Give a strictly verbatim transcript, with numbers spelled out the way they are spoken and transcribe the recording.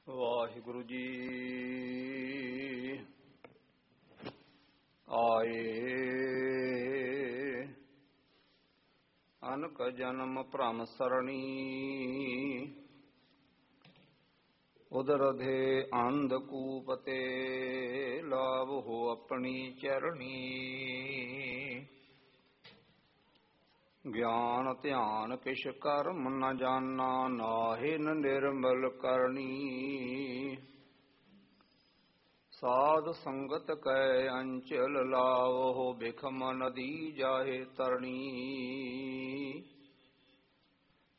ਵਾਹਿਗੁਰੂ ਜੀ ਆਏ ਅਨਕ ਜਨਮ ਭ੍ਰਮ ਸਰਣੀ ਉਦਰਧੇ ਅੰਧ ਕੂਪਤੇ ਲਾਭ ਹੋ ਆਪਣੀ ਚਰਣੀ ਗਿਆਨ ਧਿਆਨ ਕਿਛ ਕਰਮ ਨ ਜਾਨਾ ਨਾਹਿ ਨ ਨਿਰਮਲ ਕਰਨੀ ਸਾਧ ਸੰਗਤ ਕੈ ਅੰਚਲ ਲਾਵੋ ਬਿਖਮ ਨਦੀ ਜਾਹੇ ਤਰਣੀ